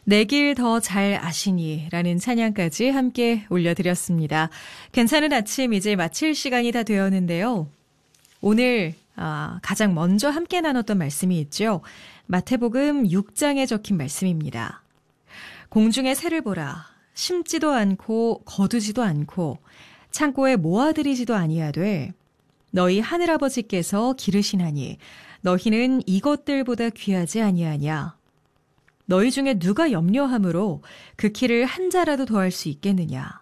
내 길 더 잘 아시니 라는 찬양까지 함께 올려드렸습니다. 괜찮은 아침 이제 마칠 시간이 다 되었는데요. 오늘 가장 먼저 함께 나눴던 말씀이 있죠. 마태복음 6장에 적힌 말씀입니다. 공중의 새를 보라. 심지도 않고 거두지도 않고 창고에 모아들이지도 아니하되 너희 하늘아버지께서 기르시나니 너희는 이것들보다 귀하지 아니하냐. 너희 중에 누가 염려함으로 그 키를 한 자라도 더할 수 있겠느냐.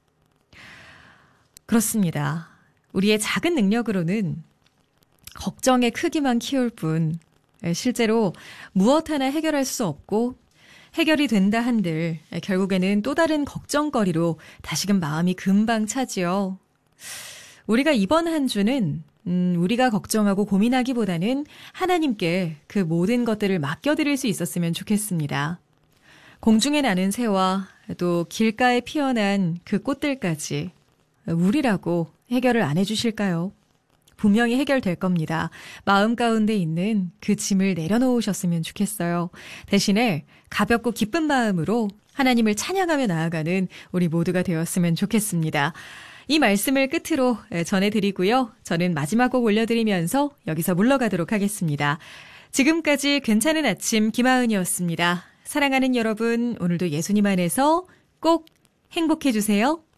그렇습니다. 우리의 작은 능력으로는 걱정의 크기만 키울 뿐 실제로 무엇 하나 해결할 수 없고 해결이 된다 한들 결국에는 또 다른 걱정거리로 다시금 마음이 금방 차지요. 우리가 이번 한 주는 우리가 걱정하고 고민하기보다는 하나님께 그 모든 것들을 맡겨드릴 수 있었으면 좋겠습니다. 공중에 나는 새와 또 길가에 피어난 그 꽃들까지 우리라고 해결을 안 해주실까요? 분명히 해결될 겁니다. 마음 가운데 있는 그 짐을 내려놓으셨으면 좋겠어요. 대신에 가볍고 기쁜 마음으로 하나님을 찬양하며 나아가는 우리 모두가 되었으면 좋겠습니다. 이 말씀을 끝으로 전해드리고요. 저는 마지막 곡 올려드리면서 여기서 물러가도록 하겠습니다. 지금까지 괜찮은 아침 김하은이었습니다. 사랑하는 여러분, 오늘도 예수님 안에서 꼭 행복해주세요.